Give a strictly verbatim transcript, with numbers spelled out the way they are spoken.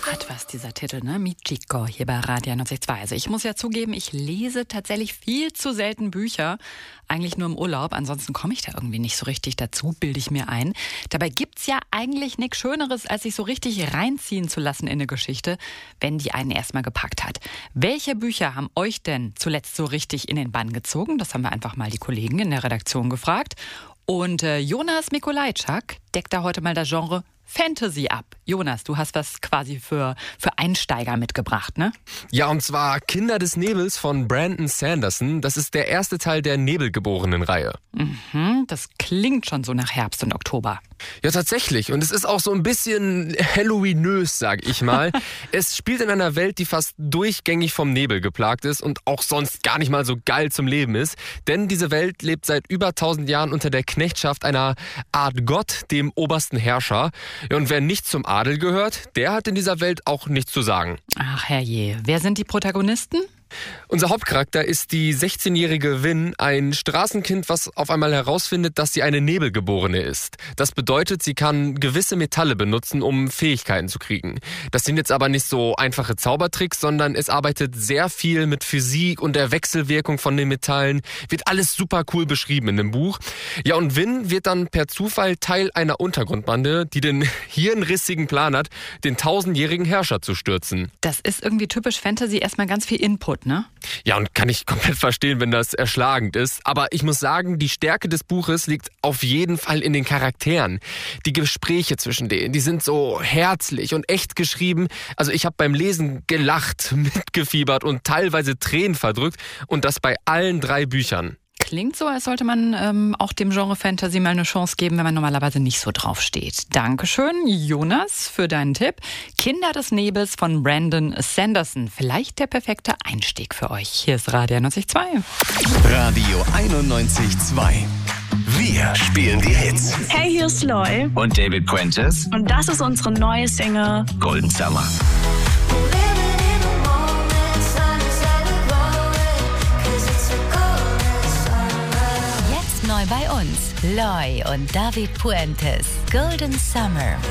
Hat was, dieser Titel, ne? Michiko hier bei Radio neunzig Komma zwei. Also ich muss ja zugeben, ich lese tatsächlich viel zu selten Bücher. Eigentlich nur im Urlaub. Ansonsten komme ich da irgendwie nicht so richtig dazu, bilde ich mir ein. Dabei gibt's ja eigentlich nichts Schöneres, als sich so richtig reinziehen zu lassen in eine Geschichte, wenn die einen erstmal gepackt hat. Welche Bücher haben euch denn zuletzt so richtig in den Bann gezogen? Das haben wir einfach mal die Kollegen in der Redaktion gefragt. Und äh, Jonas Mikolajczak deckt da heute mal das Genre Fantasy ab. Jonas, du hast was quasi für, für Einsteiger mitgebracht, ne? Ja, und zwar Kinder des Nebels von Brandon Sanderson. Das ist der erste Teil der Nebelgeborenen-Reihe. Mhm, das klingt schon so nach Herbst und Oktober. Ja, tatsächlich. Und es ist auch so ein bisschen Halloweenös, sag ich mal. Es spielt in einer Welt, die fast durchgängig vom Nebel geplagt ist und auch sonst gar nicht mal so geil zum Leben ist. Denn diese Welt lebt seit über tausend Jahren unter der Knechtschaft einer Art Gott, dem obersten Herrscher. Ja, und wer nicht zum Adel gehört, der hat in dieser Welt auch nichts zu sagen. Ach herrje, wer sind die Protagonisten? Unser Hauptcharakter ist die sechzehnjährige Vin, ein Straßenkind, was auf einmal herausfindet, dass sie eine Nebelgeborene ist. Das bedeutet, sie kann gewisse Metalle benutzen, um Fähigkeiten zu kriegen. Das sind jetzt aber nicht so einfache Zaubertricks, sondern es arbeitet sehr viel mit Physik und der Wechselwirkung von den Metallen. Wird alles super cool beschrieben in dem Buch. Ja, und Vin wird dann per Zufall Teil einer Untergrundbande, die den hirnrissigen Plan hat, den tausendjährigen Herrscher zu stürzen. Das ist irgendwie typisch Fantasy, erstmal ganz viel Input, ne? Ja, und kann ich komplett verstehen, wenn das erschlagend ist. Aber ich muss sagen, die Stärke des Buches liegt auf jeden Fall in den Charakteren. Die Gespräche zwischen denen, die sind so herzlich und echt geschrieben. Also ich habe beim Lesen gelacht, mitgefiebert und teilweise Tränen verdrückt. Und das bei allen drei Büchern. Klingt so, als sollte man ähm, auch dem Genre Fantasy mal eine Chance geben, wenn man normalerweise nicht so drauf steht. Dankeschön, Jonas, für deinen Tipp. Kinder des Nebels von Brandon Sanderson. Vielleicht der perfekte Einstieg für euch. Hier ist Radio neunzig Komma zwei. Radio einundneunzig Komma zwei. Wir spielen die Hits. Hey, hier ist Loy. Und David Puentes. Und das ist unsere neue Single Golden Summer. Neu bei uns, Loy und David Puentes. Golden Summer.